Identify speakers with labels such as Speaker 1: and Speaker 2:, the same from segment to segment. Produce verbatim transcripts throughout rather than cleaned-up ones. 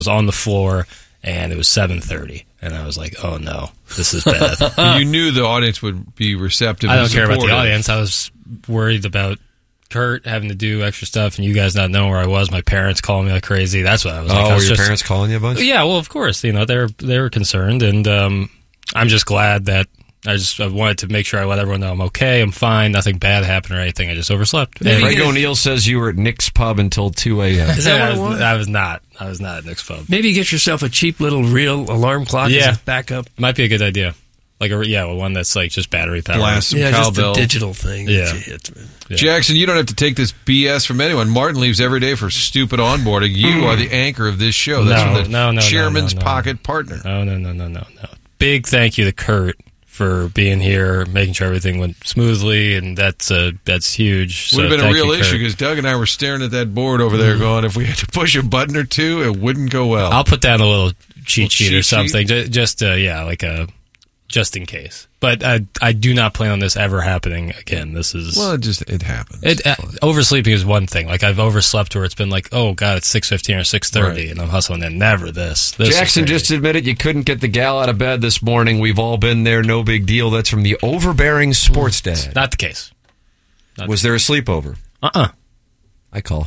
Speaker 1: was on the floor, and it was seven thirty. And I was like, oh, no, this is bad.
Speaker 2: You knew the audience would be receptive
Speaker 1: I don't
Speaker 2: and
Speaker 1: care about the
Speaker 2: supportive.
Speaker 1: audience. I was worried about Kurt having to do extra stuff and you guys not knowing where I was. My parents calling me like crazy. That's what I was
Speaker 3: oh,
Speaker 1: like. Oh,
Speaker 3: were
Speaker 1: your
Speaker 3: your parents calling you a bunch?
Speaker 1: Yeah, well, of course. You know, they were, they were concerned, and um, I'm just glad that I just I wanted to make sure I let everyone know I'm okay, I'm fine, nothing bad happened or anything. I just overslept.
Speaker 3: And Greg O'Neill says you were at Nick's Pub until two a.m.
Speaker 4: Is that what it
Speaker 1: I was,
Speaker 4: was?
Speaker 1: I was not. I was not at Nick's Pub.
Speaker 4: Maybe get yourself a cheap little real alarm clock
Speaker 1: Yeah.
Speaker 4: as a backup.
Speaker 1: Might be a good idea. Like a yeah, well, one that's like just battery powered.
Speaker 2: Blast some
Speaker 4: Yeah, just the
Speaker 2: cowbell.
Speaker 4: digital thing. that
Speaker 1: Yeah.
Speaker 4: you hit, man.
Speaker 1: Yeah.
Speaker 2: Jackson, you don't have to take this B S from anyone. Martin leaves every day for stupid onboarding. You are the anchor of this show. That's
Speaker 1: No,
Speaker 2: from the
Speaker 1: no, no, no,
Speaker 2: chairman's
Speaker 1: no, no.
Speaker 2: pocket partner.
Speaker 1: No, no, no, no, no, no. Big thank you to Kurt for being here, making sure everything went smoothly, and that's uh, that's huge. So
Speaker 2: Would have been a
Speaker 1: thank
Speaker 2: real
Speaker 1: you,
Speaker 2: issue
Speaker 1: Kurt.
Speaker 2: because Doug and I were staring at that board over there going, if we had to push a button or two, it wouldn't go well.
Speaker 1: I'll put down a little cheat
Speaker 2: Little
Speaker 1: sheet
Speaker 2: cheat
Speaker 1: or something, ju- just uh, yeah, like a just in case. But I I do not plan on this ever happening again. This is
Speaker 2: well, it just it happens.
Speaker 1: it, uh, oversleeping is one thing. Like I've overslept where it's been like, oh god, it's six fifteen or six thirty,
Speaker 2: Right.
Speaker 1: and I'm hustling. And never this. this is
Speaker 3: Jackson
Speaker 1: crazy.
Speaker 3: just admitted you couldn't get the gal out of bed this morning. We've all been there. No big deal. That's from the overbearing sports dad.
Speaker 1: not the case. Not
Speaker 3: Was there a sleepover?
Speaker 1: Uh uh
Speaker 3: I call.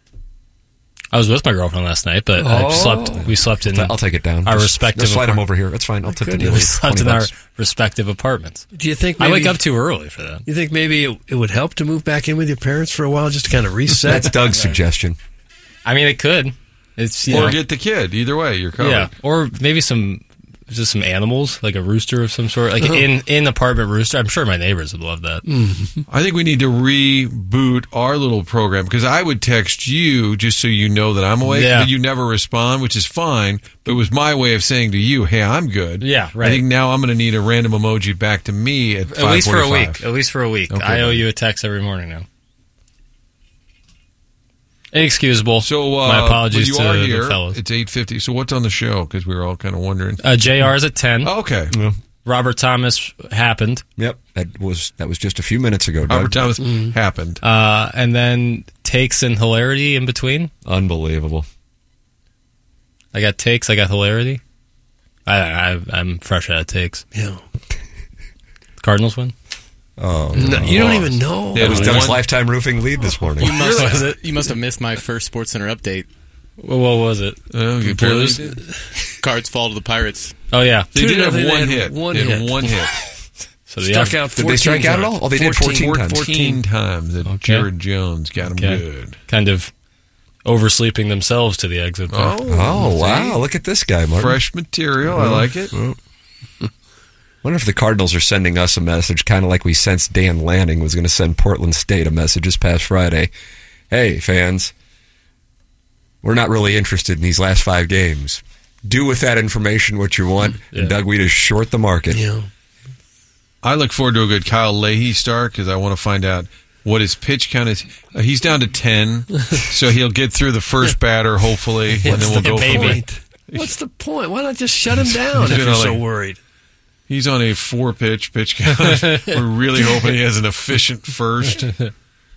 Speaker 1: I was with my girlfriend last night, but I
Speaker 4: Oh.
Speaker 1: slept. We slept in.
Speaker 3: I'll take it down.
Speaker 1: Our
Speaker 3: Just-
Speaker 1: respective
Speaker 3: Just slide him
Speaker 1: apart-
Speaker 3: over here. That's fine. I'll tip the
Speaker 4: goodness.
Speaker 3: deal.
Speaker 1: We slept
Speaker 3: twenty
Speaker 1: in our
Speaker 3: bucks.
Speaker 1: respective apartments.
Speaker 4: Do you think
Speaker 1: I
Speaker 4: maybe,
Speaker 1: wake up too early for that.
Speaker 4: You think maybe it, it would help to move back in with your parents for a while just to kind of reset?
Speaker 3: That's Doug's suggestion.
Speaker 1: I mean, it could. It's you
Speaker 2: or
Speaker 1: know,
Speaker 2: get the kid. Either way, you're covered.
Speaker 1: yeah, or maybe some just some animals, like a rooster of some sort, like in in apartment rooster. I'm sure my neighbors would love that.
Speaker 2: I think we need to reboot our little program because I would text you just so you know that I'm awake,
Speaker 1: Yeah.
Speaker 2: but you never respond, which is fine. But it was my way of saying to you, hey, I'm good.
Speaker 1: Yeah, right.
Speaker 2: I think now I'm going to need a random emoji back to me at
Speaker 1: At least for a
Speaker 2: five
Speaker 1: week.
Speaker 2: forty-five.
Speaker 1: At least for a week.
Speaker 2: Okay,
Speaker 1: I owe
Speaker 2: buddy.
Speaker 1: you a text every morning now. Inexcusable.
Speaker 2: So uh,
Speaker 1: my apologies
Speaker 2: but you
Speaker 1: to
Speaker 2: are
Speaker 1: the
Speaker 2: here.
Speaker 1: fellows.
Speaker 2: It's eight fifty. So what's on the show? Because we were all kind of wondering.
Speaker 1: Uh, J R's at ten.
Speaker 2: Oh, okay.
Speaker 1: Robert Thomas happened,
Speaker 3: Yep. That was that was just a few minutes ago, Doug.
Speaker 2: Robert Thomas happened.
Speaker 1: uh, and then takes and hilarity in between.
Speaker 3: Unbelievable.
Speaker 1: I got takes. I got hilarity. I, I I'm fresh out of takes.
Speaker 4: Yeah.
Speaker 1: Cardinals win.
Speaker 3: Oh,
Speaker 4: No, you don't even know.
Speaker 2: Yeah,
Speaker 3: It was
Speaker 2: One-
Speaker 3: Doug's lifetime roofing lead this morning.
Speaker 5: You must, have, you must have missed my first SportsCenter update.
Speaker 1: What, what was it?
Speaker 2: Oh, you
Speaker 1: Blues?
Speaker 2: barely did.
Speaker 5: Cards fall to the Pirates.
Speaker 1: Oh yeah.
Speaker 2: They
Speaker 4: Two
Speaker 2: did
Speaker 4: to
Speaker 2: have
Speaker 4: nothing,
Speaker 2: one
Speaker 4: they
Speaker 2: hit.
Speaker 4: had one
Speaker 2: They had
Speaker 4: hit.
Speaker 2: one hit.
Speaker 1: So the
Speaker 4: Struck out
Speaker 3: Did they strike out at all? Oh, they did fourteen times.
Speaker 2: fourteen times that
Speaker 1: Okay.
Speaker 2: Jared Jones got him
Speaker 1: Okay.
Speaker 2: good.
Speaker 1: kind of oversleeping themselves to the exit. there.
Speaker 3: Oh, wow. Look at this guy, Martin.
Speaker 2: Fresh material. I like it.
Speaker 3: Wonder if the Cardinals are sending us a message, kind of like we sensed Dan Lanning was going to send Portland State a message this past Friday. Hey, fans, we're not really interested in these last five games. Do with that information what you want,
Speaker 1: Yeah.
Speaker 3: and Doug, we just short the market.
Speaker 4: Yeah.
Speaker 2: I look forward to a good Kyle Leahy start because I want to find out what his pitch count is. Uh, he's down to ten, so he'll get through the first batter, hopefully, and then we'll
Speaker 1: the
Speaker 2: go from there.
Speaker 1: baby?
Speaker 4: What's the point? Why not just shut him down if
Speaker 2: You
Speaker 4: you're
Speaker 2: know,
Speaker 4: so
Speaker 2: like-
Speaker 4: worried?
Speaker 2: He's on a four-pitch pitch count. We're really hoping he has an efficient first.
Speaker 4: Wouldn't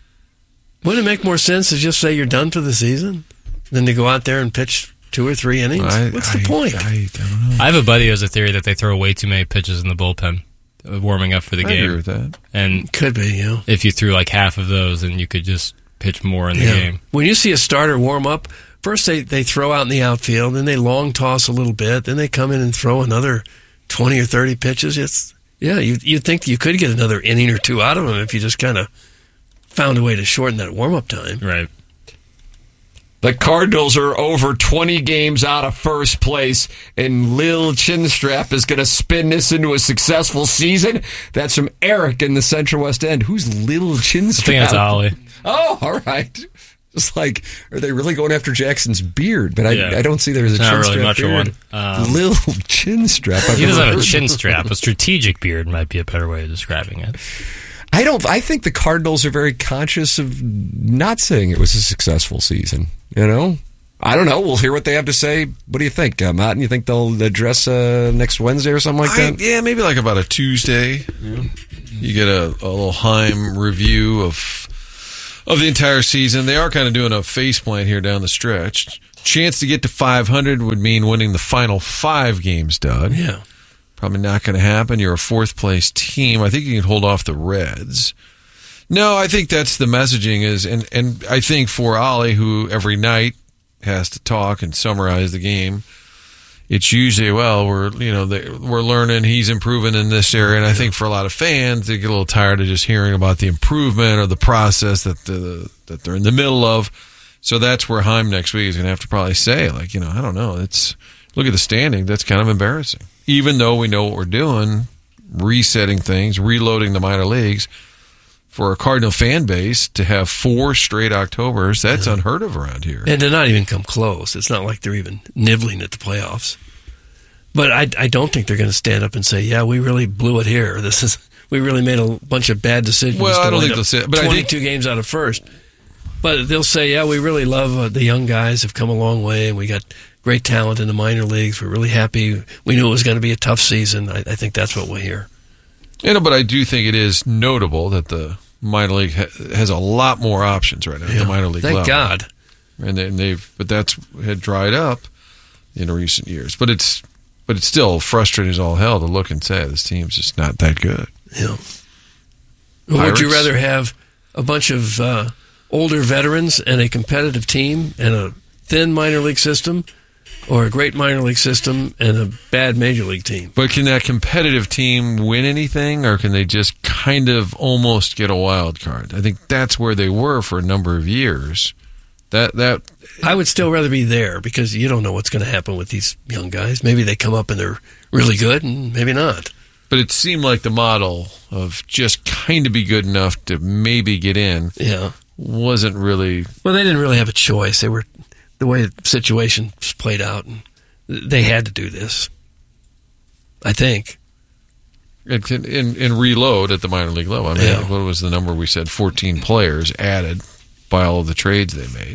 Speaker 4: it make more sense to just say you're done for the season than to go out there and pitch two or three innings?
Speaker 2: I-
Speaker 4: What's the
Speaker 2: I-
Speaker 4: point?
Speaker 2: I, don't know.
Speaker 1: I have a buddy who has a theory that they throw way too many pitches in the bullpen, uh, warming up for the
Speaker 2: I
Speaker 1: game.
Speaker 2: agree with that.
Speaker 1: And
Speaker 4: Could be, you know.
Speaker 1: if you threw like half of those, then you could just pitch more in the
Speaker 4: Yeah.
Speaker 1: game.
Speaker 4: When you see a starter warm up, first they, they throw out in the outfield, then they long toss a little bit, then they come in and throw another twenty or thirty pitches. It's yeah, you you'd think you could get another inning or two out of them if you just kind of found a way to shorten that warm up time.
Speaker 1: Right.
Speaker 3: The Cardinals are over twenty games out of first place, and Lil Chinstrap is going to spin this into a successful season. That's from Eric in the Central West End. Who's Lil Chinstrap?
Speaker 1: I think that's Ollie.
Speaker 3: Oh, all right. Just like, are they really going after Jackson's beard? But I,
Speaker 1: Yeah.
Speaker 3: I don't see there's a
Speaker 1: It's not
Speaker 3: chin
Speaker 1: really
Speaker 3: strap
Speaker 1: much of
Speaker 3: beard.
Speaker 1: one. Um,
Speaker 3: Lil chin strap. I've
Speaker 1: He doesn't
Speaker 3: never
Speaker 1: have a
Speaker 3: heard
Speaker 1: chin
Speaker 3: of.
Speaker 1: strap. A strategic beard might be a better way of describing it.
Speaker 3: I don't. I think the Cardinals are very conscious of not saying it was a successful season. You know, I don't know. We'll hear what they have to say. What do you think, uh, Matt? You think they'll address uh, next Wednesday or something like
Speaker 2: I,
Speaker 3: that?
Speaker 2: yeah, maybe like about a Tuesday. You get a, a little Heim review of of the entire season. They are kind of doing a faceplant here down the stretch. chance to get to five hundred would mean winning the final five games, Doug.
Speaker 4: Yeah.
Speaker 2: Probably not going to happen. You're a fourth place team. I think you can hold off the Reds. No, I think that's the messaging is, and, and I think for Ollie, who every night has to talk and summarize the game, it's usually, well, we're, you know, they, we're learning, he's improving in this area. And I think for a lot of fans, they get a little tired of just hearing about the improvement or the process that the, that they're in the middle of. So that's where Heim next week is going to have to probably say, like, you know, I don't know. It's, look at the standing. That's kind of embarrassing. Even though we know what we're doing, resetting things, reloading the minor leagues, for a Cardinal fan base to have four straight Octobers, that's yeah. unheard of around here.
Speaker 4: And to not even come close. It's not like they're even nibbling at the playoffs. But I, I don't think they're going to stand up and say, yeah, we really blew it here. This is we really made a bunch of bad decisions.
Speaker 2: Well,
Speaker 4: to
Speaker 2: I don't
Speaker 4: wind
Speaker 2: think
Speaker 4: up
Speaker 2: they'll say it. But
Speaker 4: twenty-two
Speaker 2: I think,
Speaker 4: games out of first. But they'll say, yeah, we really love uh, the young guys have come a long way, and we got great talent in the minor leagues. We're really happy. We knew it was going to be a tough season. I, I think that's what we'll hear.
Speaker 2: You know, but I do think it is notable that the minor league ha- has a lot more options right now.
Speaker 4: Yeah.
Speaker 2: The minor league
Speaker 4: Thank
Speaker 2: level.
Speaker 4: God.
Speaker 2: And, they, and they've, but that's had dried up in recent years. But it's, but it's still frustrating as all hell to look and say this team's just not that good.
Speaker 4: Yeah. Would you rather have a bunch of uh, older veterans and a competitive team and a thin minor league system, or a great minor league system and a bad major league team?
Speaker 2: But can that competitive team win anything, or can they just kind of almost get a wild card? I think that's where they were for a number of years. That that
Speaker 4: I would still rather be there, because you don't know what's going to happen with these young guys. Maybe they come up and they're really good, and maybe not.
Speaker 2: But it seemed like the model of just kind of be good enough to maybe get in
Speaker 4: Yeah.
Speaker 2: wasn't really...
Speaker 4: Well, they didn't really have a choice. They were the way the situation played out, and they had to do this, I think.
Speaker 2: And, and, and reload at the minor league level. I mean,
Speaker 4: Yeah.
Speaker 2: what was the number we said? fourteen players added by all of the trades they made.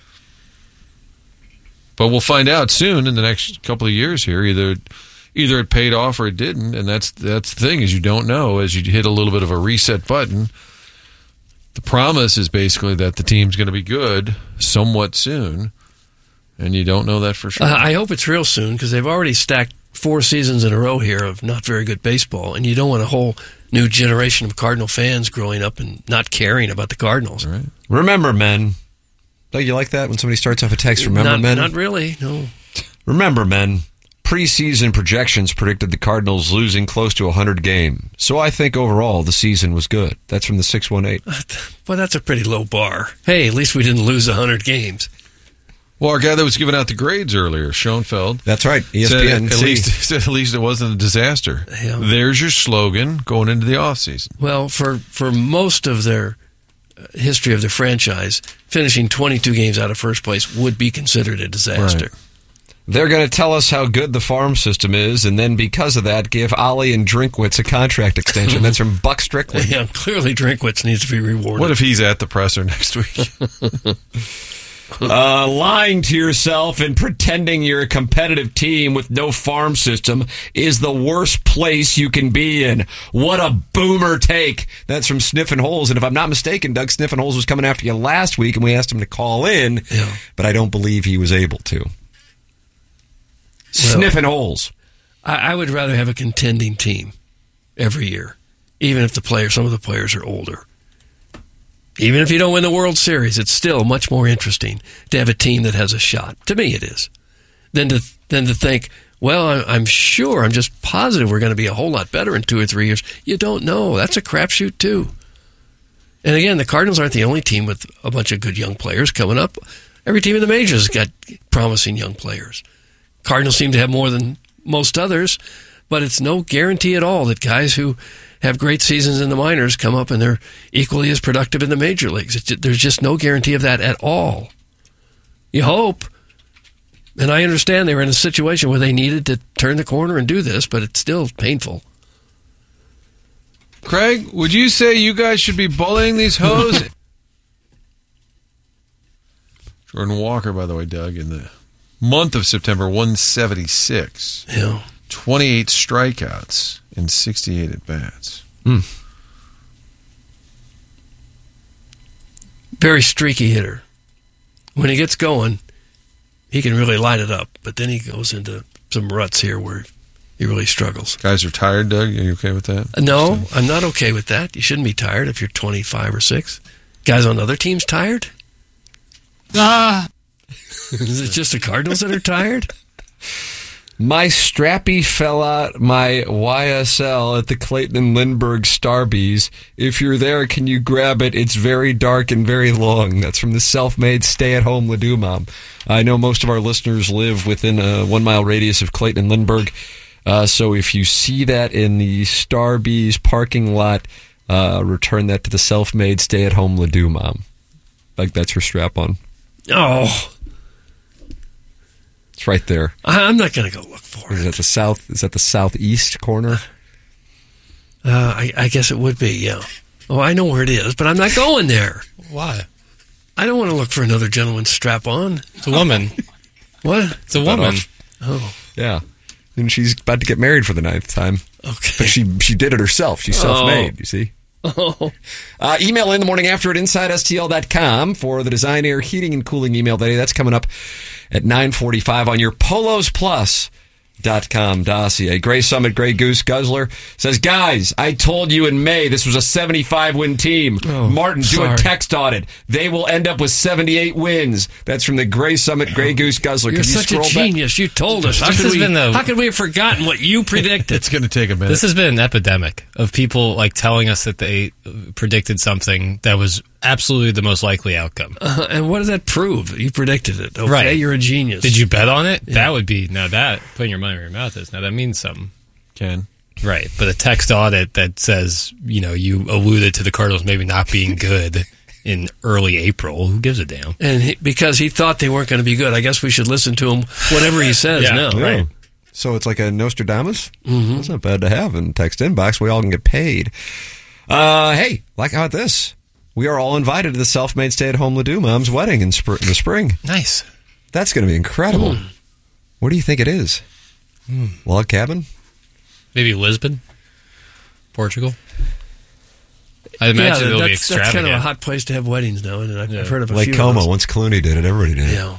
Speaker 2: But we'll find out soon in the next couple of years here. Either either it paid off or it didn't, and that's that's the thing, is you don't know. As you hit a little bit of a reset button, the promise is basically that the team's going to be good somewhat soon, and you don't know that for sure.
Speaker 4: Uh, I hope it's real soon, because they've already stacked four seasons in a row here of not very good baseball, and you don't want a whole new generation of Cardinal fans growing up and not caring about the Cardinals.
Speaker 2: Right.
Speaker 3: Remember, men. Don't you like that when somebody starts off a text? Remember,
Speaker 4: not,
Speaker 3: men?
Speaker 4: Not really, no.
Speaker 3: Remember, men. Preseason projections predicted the Cardinals losing close to one hundred games. So I think overall the season was good. That's from the six one eight.
Speaker 4: Well, that's a pretty low bar. Hey, at least we didn't lose one hundred games.
Speaker 2: Well, our guy that was giving out the grades earlier, Schoenfeld,
Speaker 3: That's right. E S P N.
Speaker 2: said at, least, said at least it wasn't a disaster.
Speaker 4: Yeah.
Speaker 2: There's your slogan going into the offseason.
Speaker 4: Well, for, for most of their history of the franchise, finishing twenty-two games out of first place would be considered a disaster.
Speaker 2: Right.
Speaker 3: They're going to tell us how good the farm system is, and then because of that, give Ollie and Drinkwitz a contract extension. That's from Buck Strickland.
Speaker 4: Yeah, clearly Drinkwitz needs to be rewarded.
Speaker 2: What if he's at the presser next week?
Speaker 3: Uh, lying to yourself and pretending you're a competitive team with no farm system is the worst place you can be in. What a boomer take. That's from Sniffin' Holes. And if I'm not mistaken, Doug Sniffin' Holes was coming after you last week, and we asked him to call in,
Speaker 4: Yeah.
Speaker 3: but I don't believe he was able to. Sniffin' Holes.
Speaker 4: I, I would rather have a contending team every year, even if the players, some of the players are older. Even if you don't win the World Series, it's still much more interesting to have a team that has a shot. To me, it is. Than to, than to think, well, I, I'm sure, I'm just positive we're going to be a whole lot better in two or three years. You don't know. That's a crapshoot, too. And again, the Cardinals aren't the only team with a bunch of good young players coming up. Every team in the majors has got promising young players. Cardinals seem to have more than most others, but it's no guarantee at all that guys who have great seasons in the minors come up and they're equally as productive in the major leagues. It's, there's just no guarantee of that at all. You hope. And I understand they were in a situation where they needed to turn the corner and do this, but it's still painful.
Speaker 2: Craig, would you say you guys should be bullying these hoes? Jordan Walker, by the way, Doug, in the month of September, one seventy-six.
Speaker 4: Yeah.
Speaker 2: twenty-eight strikeouts and sixty-eight at-bats.
Speaker 3: Mm.
Speaker 4: Very streaky hitter. When he gets going, he can really light it up. But then he goes into some ruts here where he really struggles.
Speaker 2: Guys are tired, Doug. Are you okay with that?
Speaker 4: No, I'm not okay with that. You shouldn't be tired if you're twenty-five or six. Guys on other teams tired?
Speaker 1: Ah.
Speaker 4: Is it just the Cardinals that are tired?
Speaker 3: My strappy fell out my Y S L at the Clayton and Lindbergh Starbies. If you're there, can you grab it? It's very dark and very long. That's from the self-made stay-at-home Ladue mom. I know most of our listeners live within a one-mile radius of Clayton and Lindbergh. Uh, so if you see that in the Starbies parking lot, uh, return that to the self-made stay-at-home Ladue mom. Like that's her strap-on.
Speaker 4: Oh,
Speaker 3: it's right there.
Speaker 4: I'm not going to go look for
Speaker 3: Is
Speaker 4: it.
Speaker 3: that the south? Is that the southeast corner?
Speaker 4: Uh, I, I guess it would be, yeah. Oh, I know where it is, but I'm not going there.
Speaker 1: Why?
Speaker 4: I don't want to look for another gentleman's strap-on.
Speaker 1: It's a woman.
Speaker 4: What?
Speaker 1: It's a woman.
Speaker 4: Oh,
Speaker 3: Yeah, and she's about to get married for the ninth time.
Speaker 4: okay.
Speaker 3: But she she did it herself. She's self-made, you see.
Speaker 4: Oh.
Speaker 3: Uh, email in the morning after at inside S T L dot com for the Design Air Heating and Cooling email day. That's coming up at nine forty-five on your Polos Plus dot com dossier. Gray Summit Grey Goose Guzzler says, guys, I told you in May this was a seventy-five win team.
Speaker 4: Oh,
Speaker 3: Martin, do
Speaker 4: sorry.
Speaker 3: a text audit. They will end up with seventy-eight wins. That's from the Gray Summit Grey Goose Guzzler.
Speaker 4: You're
Speaker 3: Could you
Speaker 4: such a
Speaker 3: scroll back?
Speaker 4: genius. You told us. How
Speaker 1: This
Speaker 4: could,
Speaker 1: has
Speaker 4: we,
Speaker 1: been the-
Speaker 4: how could we have forgotten what you predicted?
Speaker 2: It's going to take a minute.
Speaker 1: This has been an epidemic of people like telling us that they predicted something that was absolutely the most likely outcome.
Speaker 4: Uh, and what does that prove? You predicted it. Okay,
Speaker 1: Right.
Speaker 4: you're a genius.
Speaker 1: Did you bet on it? That would be now that putting your money where your mouth is. Now that means something.
Speaker 2: Ken.
Speaker 1: Right, but a text audit that says, you know, you alluded to the Cardinals maybe not being good in early April. Who gives a damn?
Speaker 4: And he, because he thought they weren't going to be good, I guess we should listen to him, whatever he says
Speaker 1: Yeah,
Speaker 4: now.
Speaker 1: right.
Speaker 3: So it's like a Nostradamus? Mm-hmm. That's not bad to have in text inbox. We all can get paid. Uh, hey, like how about this? We are all invited to the self-made stay-at-home Ladue mom's wedding in, spr- in the spring.
Speaker 1: Nice.
Speaker 3: That's going to be incredible.
Speaker 4: Mm.
Speaker 3: What do you think it is?
Speaker 1: Mm.
Speaker 3: Log cabin?
Speaker 1: Maybe Lisbon, Portugal. I
Speaker 4: Yeah,
Speaker 1: imagine it'll be
Speaker 4: that's, that's kind
Speaker 1: extravagant.
Speaker 4: of a hot place to have weddings now, and I've,
Speaker 1: Yeah.
Speaker 4: I've heard of a
Speaker 3: Lake
Speaker 4: few
Speaker 3: Como.
Speaker 4: of those.
Speaker 3: Once Clooney did it, everybody did it.
Speaker 4: Yeah.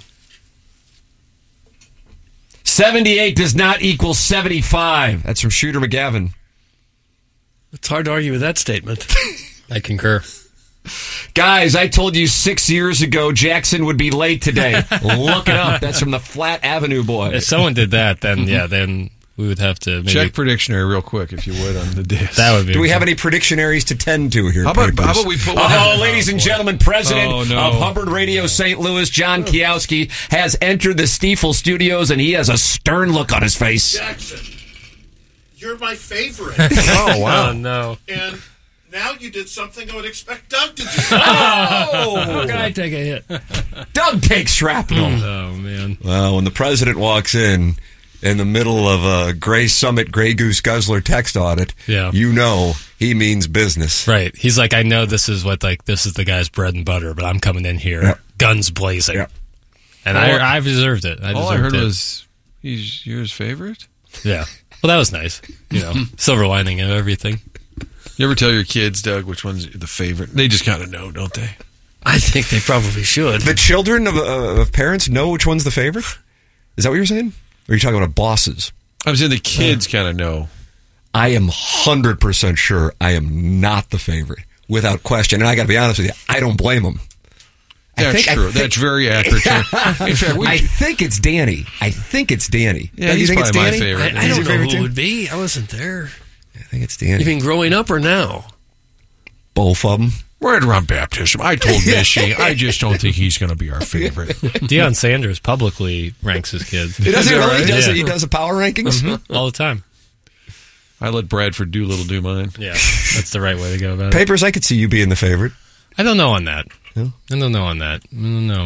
Speaker 3: seventy-eight does not equal seventy-five. That's from Shooter McGavin.
Speaker 4: It's hard to argue with that statement.
Speaker 1: I concur.
Speaker 3: Guys, I told you six years ago Jackson would be late today. Look it up. That's from the Flat Avenue boy.
Speaker 1: If someone did that, then yeah, then we would have to maybe
Speaker 2: Check Predictionary real quick, if you would, on the disc.
Speaker 1: that would be.
Speaker 3: Do we have any predictionaries to tend to here?
Speaker 2: How about,
Speaker 3: papers?
Speaker 2: how about we put one
Speaker 3: Oh,
Speaker 2: on-
Speaker 3: ladies and
Speaker 2: boy.
Speaker 3: gentlemen, President
Speaker 2: Oh, no.
Speaker 3: of Hubbard Radio Saint Louis, John Kiowski, has entered the Stiefel studios, and he has a stern look on his face.
Speaker 6: Jackson, you're my favorite.
Speaker 2: Oh, wow.
Speaker 1: Oh no!
Speaker 6: And now you did something I would expect Doug to do.
Speaker 4: How can I take a hit?
Speaker 3: Doug takes shrapnel.
Speaker 1: Oh man!
Speaker 3: Well, when the president walks in in the middle of a Gray Summit Grey Goose Guzzler text audit,
Speaker 1: Yeah.
Speaker 3: you know he means business.
Speaker 1: Right? He's like, I know this is what like this is the guy's bread and butter, but I'm coming in here,
Speaker 3: Yep.
Speaker 1: guns blazing,
Speaker 3: Yep.
Speaker 1: and
Speaker 2: All-
Speaker 1: I I've deserved it. I
Speaker 2: All I
Speaker 1: deserved
Speaker 2: heard
Speaker 1: it.
Speaker 2: was, he's your favorite?
Speaker 1: Yeah. Well, that was nice. You know, silver lining of everything.
Speaker 2: You ever tell your kids, Doug, which one's the favorite? They just kind of know, don't they?
Speaker 4: I think they probably should.
Speaker 3: The children of, uh, of parents know which one's the favorite? Is that what you're saying? Or are you talking about bosses?
Speaker 2: I'm saying the kids kind of know.
Speaker 3: I am one hundred percent sure I am not the favorite, without question. And I got to be honest with you, I don't blame them. I
Speaker 2: That's
Speaker 3: think- I
Speaker 2: true.
Speaker 3: think-
Speaker 2: That's very accurate. In fact, we,
Speaker 3: I think it's Danny. I think it's Danny.
Speaker 2: Yeah,
Speaker 3: Don't you
Speaker 2: he's
Speaker 3: think it's
Speaker 2: probably my
Speaker 3: Danny?
Speaker 2: favorite.
Speaker 4: I, I
Speaker 3: He's
Speaker 4: don't
Speaker 3: your
Speaker 4: know
Speaker 3: favorite
Speaker 4: who
Speaker 3: too?
Speaker 4: it would be. I wasn't there.
Speaker 3: I think it's Danny.
Speaker 4: You mean growing up or now?
Speaker 3: Both of them.
Speaker 2: right around baptism, I told Mishy, I just don't think he's going to be our favorite.
Speaker 1: Deion Sanders publicly ranks his kids
Speaker 3: He does,
Speaker 2: Is
Speaker 3: he
Speaker 2: that
Speaker 3: really?
Speaker 2: right?
Speaker 3: He does,
Speaker 1: Yeah.
Speaker 3: he does a power rankings?
Speaker 1: all the time.
Speaker 2: I let Bradford Doolittle do mine.
Speaker 1: Yeah, that's the right way to go about it.
Speaker 3: Papers, I could see you being the favorite.
Speaker 1: I don't know on that.
Speaker 3: No?
Speaker 1: I don't know on that. I don't know.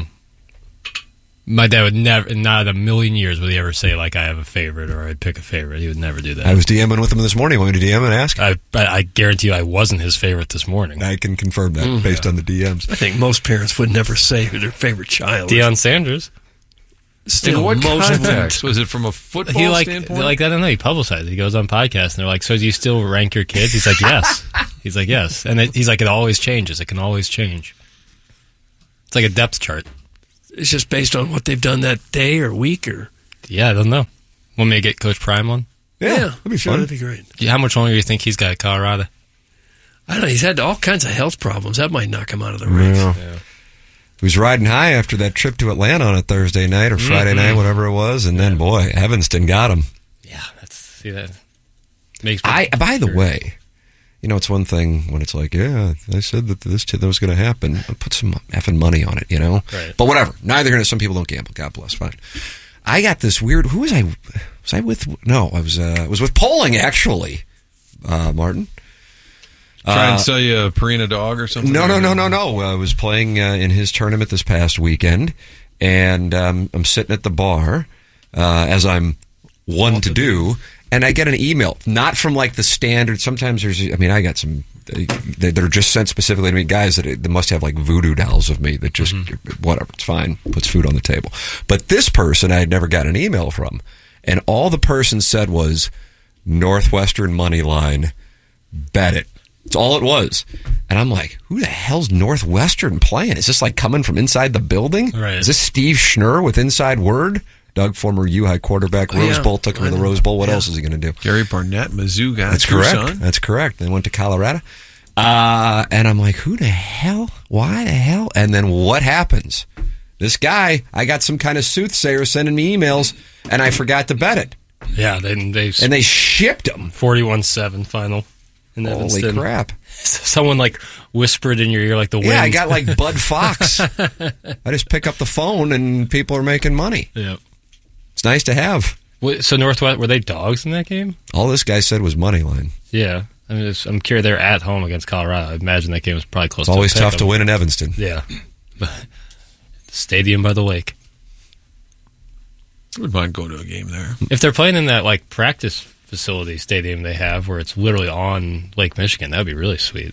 Speaker 1: My dad would never, not a million years would he ever say, like, I have a favorite or I'd pick a favorite. He would never do that.
Speaker 3: I was DMing with him this morning. Want me to D M and ask?
Speaker 1: I, I, I guarantee you I wasn't his favorite this morning.
Speaker 3: I can confirm that based on the D Ms.
Speaker 4: I think most parents would never say who their favorite child is.
Speaker 1: Deion Sanders.
Speaker 4: Still,
Speaker 2: In what
Speaker 4: most of them-
Speaker 2: context? Was it from a football
Speaker 1: He like,
Speaker 2: standpoint?
Speaker 1: like, I don't know. He publicized it. He goes on podcasts and they're like, so do you still rank your kids? He's like, yes. He's like, yes. And it, he's like, it always changes. It can always change. It's like a depth chart.
Speaker 4: it's just based on what they've done that day or week or.
Speaker 1: Yeah, I don't know. Want me to get Coach Prime on?
Speaker 4: Yeah,
Speaker 3: Yeah, that'd be
Speaker 4: sure,
Speaker 3: fun.
Speaker 4: that'd be great.
Speaker 1: Yeah, how much longer do you think he's got at Colorado?
Speaker 4: I don't know. He's had all kinds of health problems. That might knock him out of the race.
Speaker 3: Yeah.
Speaker 1: Yeah.
Speaker 3: He was riding high after that trip to Atlanta on a Thursday night or Friday
Speaker 1: Mm-hmm.
Speaker 3: night, whatever it was, and then boy, Evanston got him.
Speaker 1: Yeah, that's see that makes me.
Speaker 3: I by the way, you know, it's one thing when it's like, yeah, I said that this that was going to happen. I'll put some effing money on it, you know.
Speaker 1: Right.
Speaker 3: But whatever. Neither here. Some people don't gamble. God bless. Fine. I got this weird. Who was I? Was I with? No, I was. Uh, I was with Polling actually. Uh, Martin.
Speaker 2: Try
Speaker 3: Uh,
Speaker 2: and sell you a Purina dog or something?
Speaker 3: No, no, no, no, no. I was playing uh, in his tournament this past weekend, and um, I'm sitting at the bar, uh, as I'm one to do, and I get an email, not from like the standard. Sometimes there's, I mean, I got some they, that are just sent specifically to me, guys that, that must have like voodoo dolls of me that just, whatever, it's fine, puts food on the table. But this person I had never got an email from, and all the person said was, Northwestern money line, bet it. That's all it was. And I'm like, who the hell's Northwestern playing? Is this like coming from inside the building?
Speaker 1: Right.
Speaker 3: Is this Steve Schnurr with Inside Word? Doug, former U High quarterback,
Speaker 4: Oh,
Speaker 3: Rose
Speaker 4: yeah.
Speaker 3: Bowl, took him to the
Speaker 4: I know.
Speaker 3: Rose Bowl. What
Speaker 4: Yeah.
Speaker 3: else is he going to do?
Speaker 2: Gary Barnett, Mizzou guy.
Speaker 3: That's
Speaker 2: true
Speaker 3: correct.
Speaker 2: son.
Speaker 3: That's correct. They went to Colorado. Uh, and I'm like, who the hell? Why the hell? And then what happens? This guy, I got some kind of soothsayer sending me emails, and I forgot to bet it.
Speaker 1: Yeah, they they
Speaker 3: And they shipped him.
Speaker 1: forty-one seven final in
Speaker 3: Holy
Speaker 1: Evanston.
Speaker 3: crap.
Speaker 1: Someone like whispered in your ear like the wind.
Speaker 3: Yeah, I got like Bud Fox. I just pick up the phone and people are making money.
Speaker 1: Yeah.
Speaker 3: It's nice to have.
Speaker 1: Wait, so Northwest, were they dogs in that game?
Speaker 3: All this guy said was money line.
Speaker 1: Yeah. I mean, it's, I'm curious. They're at home against Colorado. I imagine that game was probably close
Speaker 3: It's always
Speaker 1: to a
Speaker 3: tough to
Speaker 1: pick 'em.
Speaker 3: win in Evanston.
Speaker 1: Yeah. Stadium by the lake.
Speaker 2: I wouldn't mind going to a game there.
Speaker 1: If they're playing in that like practice facility stadium they have where it's literally on Lake Michigan, that would be really sweet.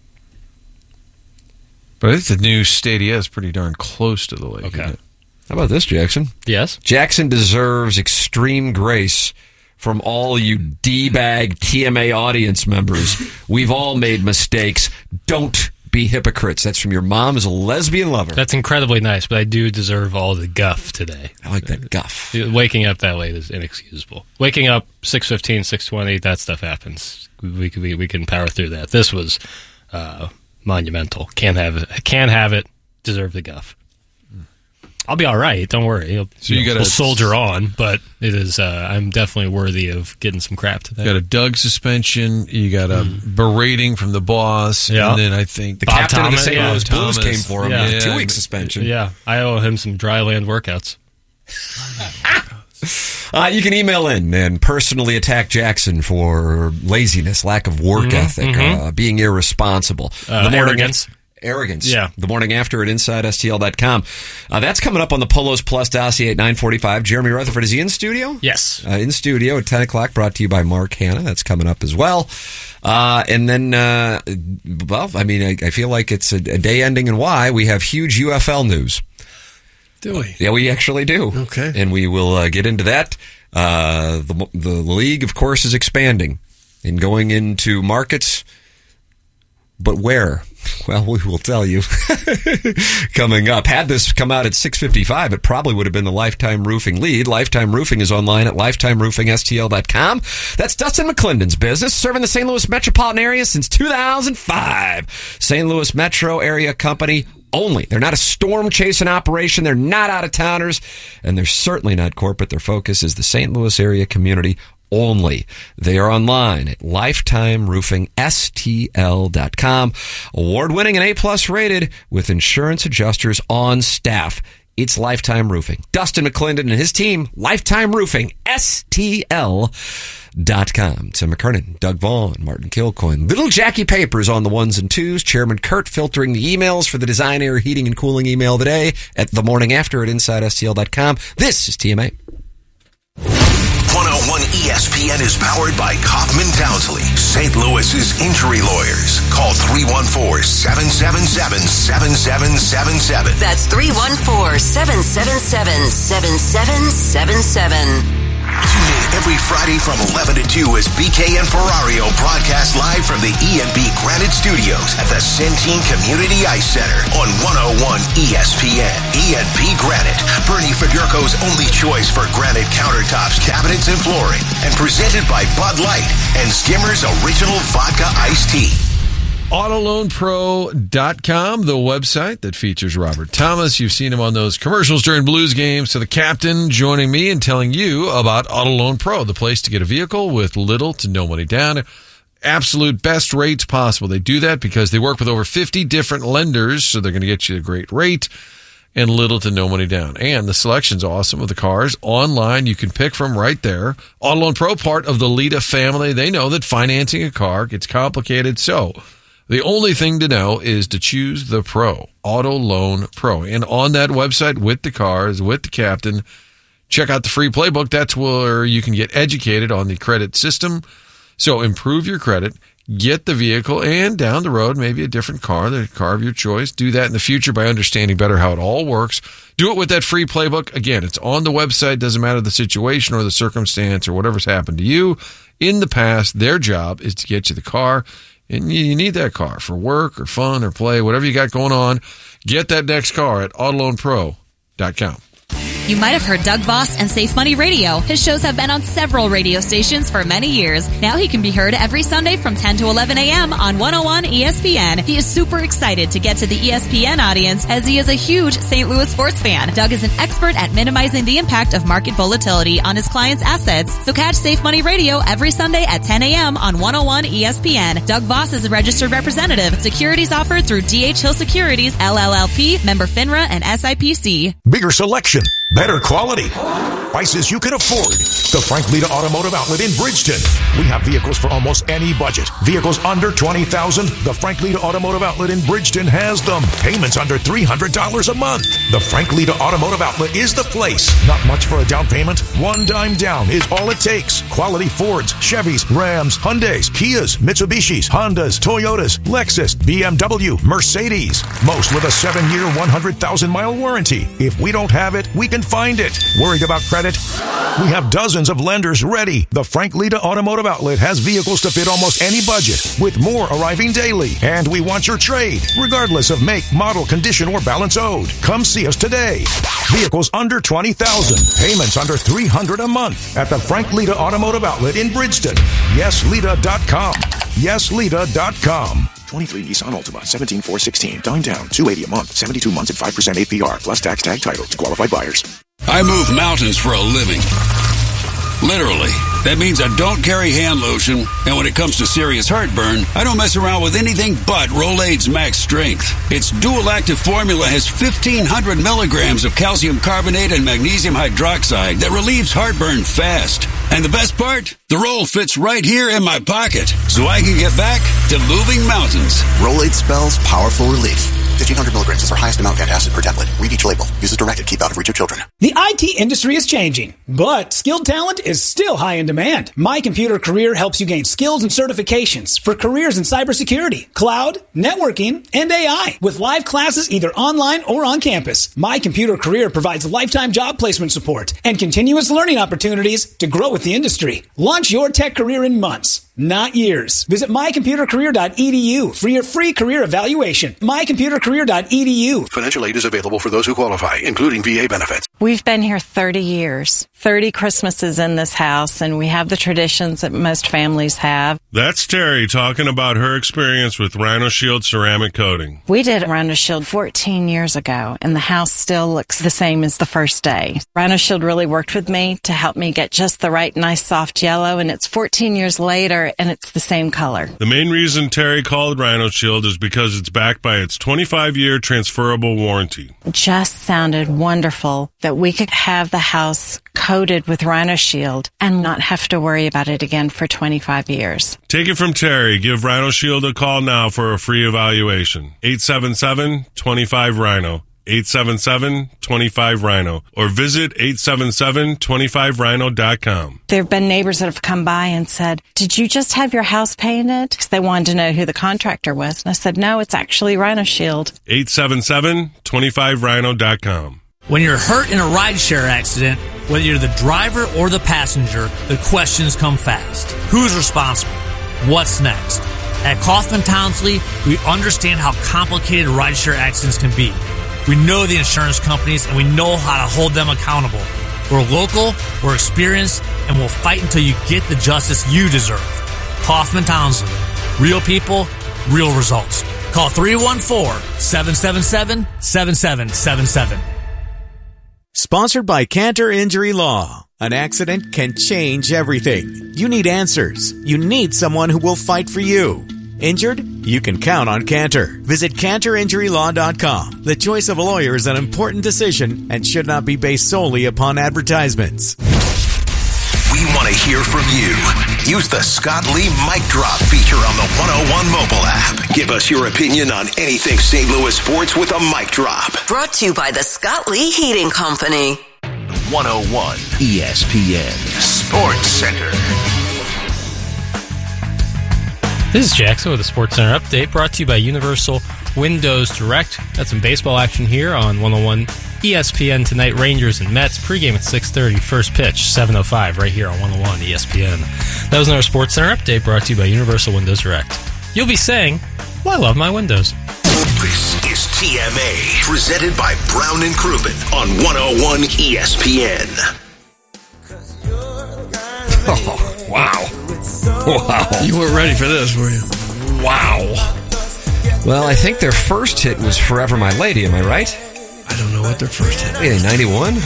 Speaker 2: But I think the new Stadia is pretty darn close to the lake.
Speaker 1: Okay.
Speaker 2: isn't it?
Speaker 3: How about this, Jackson?
Speaker 1: Yes?
Speaker 3: Jackson deserves extreme grace from all you D-bag T M A audience members. We've all made mistakes. Don't be hypocrites. That's from your mom's lesbian lover.
Speaker 1: That's incredibly nice, but I do deserve all the guff today.
Speaker 3: I like that guff.
Speaker 1: Waking up that late is inexcusable. Waking up six fifteen, six twenty, that stuff happens. We we, we can power through that. This was uh, monumental. Can't have it. Can't have it. Deserve the guff. I'll be all right. Don't worry. I'll,
Speaker 2: So you
Speaker 1: know,
Speaker 2: gotta-
Speaker 1: we'll soldier on, but it is. Uh, I'm definitely worthy of getting some crap today.
Speaker 2: You got a Doug suspension. You got a berating from the boss.
Speaker 1: Yeah.
Speaker 2: And then I think
Speaker 3: The
Speaker 1: Bob
Speaker 3: captain
Speaker 1: Thomas,
Speaker 3: of the Saint
Speaker 1: yeah.
Speaker 3: Louis Blues
Speaker 2: Thomas.
Speaker 3: came for him
Speaker 1: Yeah.
Speaker 3: with a
Speaker 2: Yeah.
Speaker 3: two-week suspension.
Speaker 1: Yeah, I owe him some dry land workouts.
Speaker 3: Uh, you can email in and personally attack Jackson for laziness, lack of work ethic, uh, being irresponsible.
Speaker 1: Uh,
Speaker 3: The morning
Speaker 1: arrogance.
Speaker 3: af- arrogance.
Speaker 1: Yeah.
Speaker 3: The morning after at inside S T L dot com. Uh, that's coming up on the Polos Plus dossier at nine forty-five. Jeremy Rutherford, is he in studio?
Speaker 1: Yes.
Speaker 3: Uh, in studio at ten o'clock, brought to you by Mark Hanna. That's coming up as well. Uh, and then, uh, well, I mean, I, I feel like it's a, a day ending in Y. We have huge U F L news.
Speaker 4: Do we?
Speaker 3: Yeah, we actually do.
Speaker 4: Okay.
Speaker 3: And we will uh, get into that. Uh, the, the league, of course, is expanding and going into markets. But where? Well, we will tell you coming up. Had this come out at six fifty-five, it probably would have been the Lifetime Roofing lead. Lifetime Roofing is online at lifetime roofing S T L dot com. That's Dustin McClendon's business, serving the Saint Louis metropolitan area since two thousand five. Saint Louis metro area company only. They're not a storm-chasing operation. They're not out-of-towners. And they're certainly not corporate. Their focus is the Saint Louis area community only. They are online at lifetime roofing S T L dot com. Award-winning and A-plus rated with insurance adjusters on staff. It's Lifetime Roofing. Dustin McClendon and his team, Lifetime Roofing, S T L dot com. Tim McKernan, Doug Vaughn, Martin Kilcoyne, Little Jackie Papers on the ones and twos, Chairman Kurt filtering the emails for the Design, Air, Heating, and Cooling email today at the morning after at inside S T L dot com. This is T M A.
Speaker 7: one oh one E S P N is powered by Kaufman Townsley, Saint Louis's injury lawyers. Call three one four, seven seven seven, seven seven seven seven.
Speaker 8: That's three one four, seven seven seven, seven seven seven seven.
Speaker 7: Tune in every every Friday from eleven to two as B K and Ferrario broadcast live from the E and B Granite Studios at the Centene Community Ice Center on one oh one E S P N. E and B Granite, Bernie Federko's only choice for granite countertops, cabinets, and flooring. And presented by Bud Light and Skimmer's Original Vodka Iced Tea.
Speaker 2: auto loan pro dot com, the website that features Robert Thomas. You've seen him on those commercials during Blues games. So the captain joining me and telling you about Auto Loan Pro, the place to get a vehicle with little to no money down. Absolute best rates possible. They do that because they work with over fifty different lenders, so they're going to get you a great rate and little to no money down. And the selection's awesome of the cars. Online, you can pick from right there. Auto Loan Pro, part of the Lita family. They know that financing a car gets complicated, so the only thing to know is to choose the Pro, Auto Loan Pro. And on that website with the cars, with the captain, check out the free playbook. That's where you can get educated on the credit system. So improve your credit, get the vehicle, and down the road, maybe a different car, the car of your choice. Do that in the future by understanding better how it all works. Do it with that free playbook. Again, it's on the website. Doesn't matter the situation or the circumstance or whatever's happened to you in the past. Their job is to get you the car. And you need that car for work or fun or play, whatever you got going on. Get that next car at auto loan pro dot com.
Speaker 8: You might have heard Doug Voss and Safe Money Radio. His shows have been on several radio stations for many years. Now he can be heard every Sunday from ten to eleven a.m. on one oh one E S P N. He is super excited to get to the E S P N audience as he is a huge Saint Louis sports fan. Doug is an expert at minimizing the impact of market volatility on his clients' assets. So catch Safe Money Radio every Sunday at ten a.m. on one oh one E S P N. Doug Voss is a registered representative. Securities offered through D H Hill Securities, L L L P, member FINRA, and S I P C.
Speaker 9: Bigger selection. Better quality. Prices you can afford. The Frank Lita Automotive Outlet in Bridgeton. We have vehicles for almost any budget. Vehicles under twenty thousand dollars. The Frank Lita Automotive Outlet in Bridgeton has them. Payments under three hundred dollars a month. The Frank Lita Automotive Outlet is the place. Not much for a down payment. One dime down is all it takes. Quality Fords, Chevys, Rams, Hyundais, Kias, Mitsubishis, Hondas, Toyotas, Lexus, B M W, Mercedes. Most with a seven-year, one hundred thousand mile warranty. If we don't have it, we can find it. Worried about credit? We have dozens of lenders ready. The Frank Lita Automotive Outlet has vehicles to fit almost any budget, with more arriving daily. And we want your trade, regardless of make, model, condition, or balance owed. Come see us today. Vehicles under twenty thousand dollars. Payments under three hundred dollars a month at the Frank Lita Automotive Outlet in Bridgeton. yes lita dot com. yes lita dot com.
Speaker 10: twenty-three Nissan Altima, seventeen four sixteen. Dime down, two hundred eighty dollars a month, seventy-two months at five percent A P R, plus tax tag title to qualified buyers.
Speaker 11: I move mountains for a living. Literally. That means I don't carry hand lotion, and when it comes to serious heartburn, I don't mess around with anything but Rolaids Max Strength. Its dual-active formula has fifteen hundred milligrams of calcium carbonate and magnesium hydroxide that relieves heartburn fast. And the best part? The roll fits right here in my pocket, so I can get back to moving mountains.
Speaker 12: Rolaids spells powerful relief. fifteen hundred milligrams is our highest amount of antacid per tablet. Read each label. Use as directed. Keep out of reach of children.
Speaker 13: The I T industry is changing, but skilled talent is still high in demand. My Computer Career helps you gain skills and certifications for careers in cybersecurity, cloud, networking, and A I with live classes either online or on campus. My Computer Career provides lifetime job placement support and continuous learning opportunities to grow with the industry. Launch your tech career in months, not years. Visit my computer career dot e d u for your free career evaluation. my computer career dot e d u.
Speaker 10: Financial aid is available for those who qualify, including V A benefits.
Speaker 14: We've been here thirty years, thirty Christmases in this house, and we have the traditions that most families have.
Speaker 15: That's Terry talking about her experience with Rhino Shield ceramic coating.
Speaker 14: We did Rhino Shield fourteen years ago, and the house still looks the same as the first day. Rhino Shield really worked with me to help me get just the right nice soft yellow, and it's fourteen years later, and it's the same color.
Speaker 15: The main reason Terry called Rhino Shield is because it's backed by its twenty-five year transferable warranty.
Speaker 14: It just sounded wonderful that we could have the house coated with Rhino Shield and not have to worry about it again for twenty-five years.
Speaker 15: Take it from Terry. Give Rhino Shield a call now for a free evaluation. eight seven seven, two five, rhino. eight seven seven, two five, rhino. Or visit eight seven seven, two five rhino dot com.
Speaker 14: There have been neighbors that have come by and said, "Did you just have your house painted?" Because they wanted to know who the contractor was. And I said, "No, it's actually Rhino Shield."
Speaker 15: eight seven seven, two five rhino dot com.
Speaker 16: When you're hurt in a rideshare accident, whether you're the driver or the passenger, the questions come fast. Who's responsible? What's next? At Kaufman Townsley, we understand how complicated rideshare accidents can be. We know the insurance companies and we know how to hold them accountable. We're local, we're experienced, and we'll fight until you get the justice you deserve. Kaufman Townsley. Real people, real results. Call three one four, seven seven seven, seven seven seven seven.
Speaker 17: Sponsored by Cantor Injury Law. An accident can change everything. You need answers. You need someone who will fight for you. Injured? You can count on Cantor. Visit cantor injury law dot com. The choice of a lawyer is an important decision and should not be based solely upon advertisements.
Speaker 7: We want to hear from you. Use the Scott Lee Mic Drop feature on the one oh one mobile app. Give us your opinion on anything Saint Louis sports with a mic drop.
Speaker 18: Brought to you by the Scott Lee Heating Company.
Speaker 7: one oh one E S P N Sports Center.
Speaker 1: This is Jackson with the Sports Center update, brought to you by Universal Windows Direct. Got some baseball action here on one oh one E S P N tonight. Rangers and Mets pregame at six thirty. First pitch seven oh five right here on one oh one E S P N. That was another Sports Center update brought to you by Universal Windows Direct. You'll be saying, well, I love my windows.
Speaker 7: This is T M A, presented by Brown and Crouppen on one oh one E S P N.
Speaker 3: Oh, wow. Wow.
Speaker 4: You weren't ready for this, were you?
Speaker 3: Wow. Well, I think their first hit was Forever My Lady, am I right?
Speaker 4: I don't know what their first hit
Speaker 3: was. Yeah, ninety-one?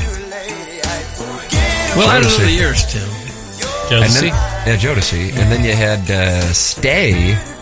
Speaker 4: Well, I don't know the years, Tim.
Speaker 1: Jodeci?
Speaker 3: And then, yeah, Jodeci. And then you had uh, Stay